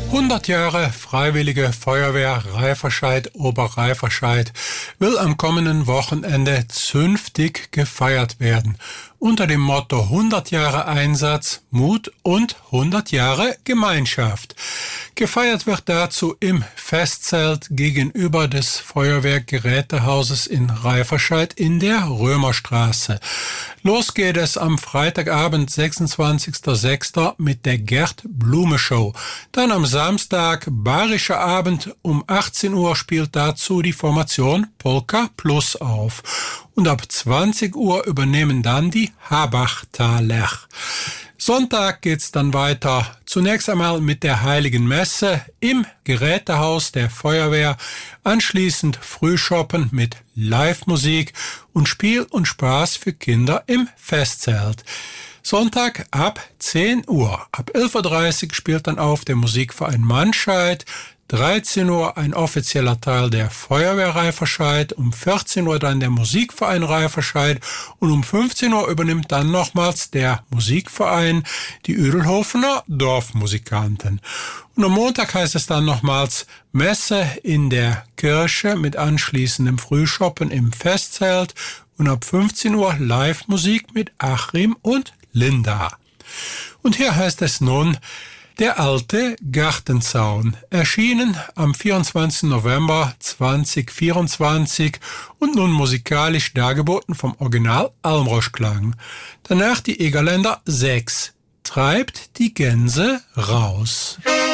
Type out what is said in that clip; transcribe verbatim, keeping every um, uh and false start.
hundert Jahre Freiwillige Feuerwehr Reifferscheid Oberreifferscheid will am kommenden Wochenende zünftig gefeiert werden. Unter dem Motto hundert Jahre Einsatz, Mut und hundert Jahre Gemeinschaft. Gefeiert wird dazu im Festzelt gegenüber des Feuerwehrgerätehauses in Reifferscheid in der Römerstraße. Los geht es am Freitagabend, sechsundzwanzigster sechster mit der Gerd Blume Show. Dann am Samstag, Bayerischer Abend, um achtzehn Uhr spielt dazu die Formation Polka Plus auf. Und ab zwanzig Uhr übernehmen dann die Habachtaler. Sonntag geht's dann weiter. Zunächst einmal mit der Heiligen Messe im Gerätehaus der Feuerwehr. Anschließend Frühschoppen mit Live-Musik und Spiel und Spaß für Kinder im Festzelt. Sonntag ab zehn Uhr. Ab elf Uhr dreißig spielt dann auf der Musikverein Mannscheid. dreizehn Uhr ein offizieller Teil der Feuerwehr Reifferscheid, um vierzehn Uhr dann der Musikverein Reifferscheid und um fünfzehn Uhr übernimmt dann nochmals der Musikverein die Ödelhofener Dorfmusikanten. Und am Montag heißt es dann nochmals Messe in der Kirche mit anschließendem Frühschoppen im Festzelt und ab fünfzehn Uhr Live-Musik mit Achim und Linda. Und hier heißt es nun Der alte Gartenzaun, erschienen am vierundzwanzigsten November zweitausendvierundzwanzig und nun musikalisch dargeboten vom Original Almroschklang. Danach die Egerländer sechs, Treibt die Gänse raus.